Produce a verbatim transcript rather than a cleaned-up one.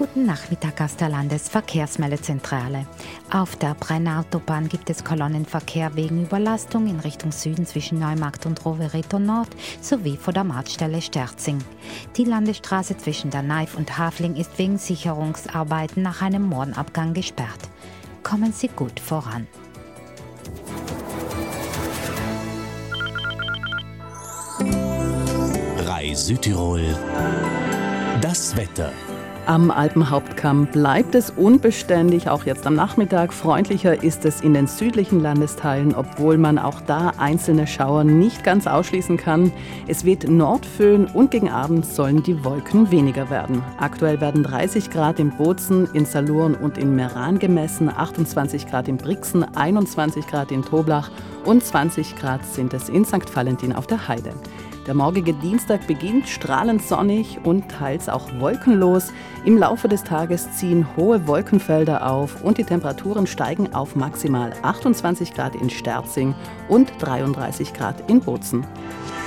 Guten Nachmittag aus der Landesverkehrsmeldezentrale. Auf der Brennautobahn gibt es Kolonnenverkehr wegen Überlastung in Richtung Süden zwischen Neumarkt und Rovereto Nord sowie vor der Mautstelle Sterzing. Die Landesstraße zwischen der Naif und Hafling ist wegen Sicherungsarbeiten nach einem Morgenabgang gesperrt. Kommen Sie gut voran. Rai Südtirol. Das Wetter. Am Alpenhauptkamm bleibt es unbeständig, auch jetzt am Nachmittag. Freundlicher ist es in den südlichen Landesteilen, obwohl man auch da einzelne Schauer nicht ganz ausschließen kann. Es weht Nordföhn und gegen Abend sollen die Wolken weniger werden. Aktuell werden dreißig Grad in Bozen, in Salurn und in Meran gemessen, achtundzwanzig Grad in Brixen, einundzwanzig Grad in Toblach und zwanzig Grad sind es in Sankt Valentin auf der Heide. Der morgige Dienstag beginnt strahlend sonnig und teils auch wolkenlos. Im Laufe des Tages ziehen hohe Wolkenfelder auf und die Temperaturen steigen auf maximal achtundzwanzig Grad in Sterzing und dreiunddreißig Grad in Bozen.